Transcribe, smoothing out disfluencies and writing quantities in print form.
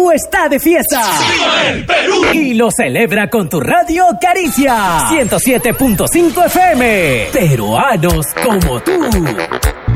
Perú está de fiesta. ¡Viva el Perú! Y lo celebra con tu radio Caricia 107.5 FM. Peruanos como tú.